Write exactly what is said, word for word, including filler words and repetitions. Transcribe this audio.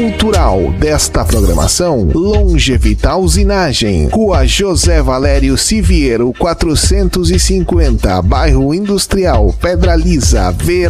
cultural desta programação, Longevital Usinagem, Rua José Valério Siviero quatrocentos e cinquenta, Bairro Industrial, Pedra Lisa, Ver